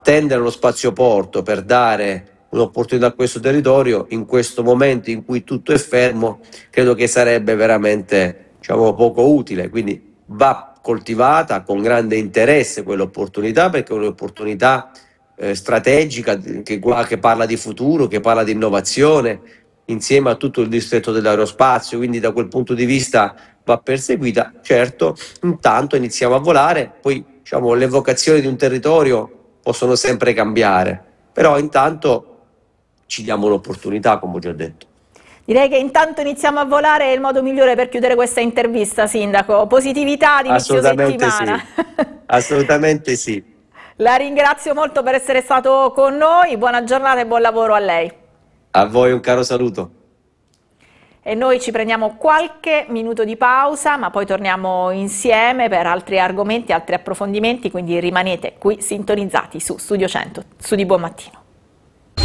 tendere lo spazio porto per dare un'opportunità a questo territorio, in questo momento in cui tutto è fermo, credo che sarebbe veramente, diciamo, poco utile. Quindi va coltivata con grande interesse quell'opportunità, perché è un'opportunità strategica che parla di futuro, che parla di innovazione, insieme a tutto il distretto dell'aerospazio, quindi da quel punto di vista va perseguita. Certo, intanto iniziamo a volare, poi diciamo, le vocazioni di un territorio possono sempre cambiare, però intanto ci diamo un'opportunità, come ho già detto. Direi che intanto iniziamo a volare, è il modo migliore per chiudere questa intervista, Sindaco. Positività ad inizio Assolutamente settimana. sì, assolutamente sì. La ringrazio molto per essere stato con noi, buona giornata e buon lavoro a lei. A voi un caro saluto. E noi ci prendiamo qualche minuto di pausa, ma poi torniamo insieme per altri argomenti, altri approfondimenti, quindi rimanete qui sintonizzati su Studio 100. Su di buon mattino.